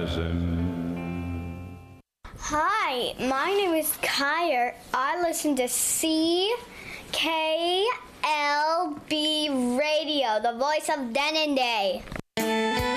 listen. Hi, my name is Kyer. I listen to CKLB Radio, the voice of Denendeh.